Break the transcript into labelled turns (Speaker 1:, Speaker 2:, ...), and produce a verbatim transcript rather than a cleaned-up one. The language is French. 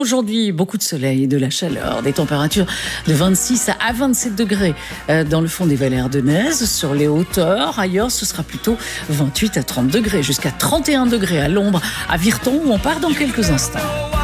Speaker 1: Aujourd'hui, beaucoup de soleil, de la chaleur, des températures de vingt-six à vingt-sept degrés dans le fond des vallées ardennaises. Sur les hauteurs, ailleurs, ce sera plutôt vingt-huit à trente degrés, jusqu'à trente et un degrés à l'ombre, à Virton, où on part dans quelques instants.